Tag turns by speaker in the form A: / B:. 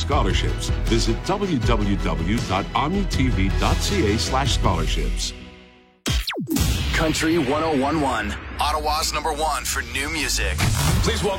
A: scholarships. Visit www.omnitv.ca/scholarships.
B: Country 1011, Ottawa's #1 for new music.
C: Please welcome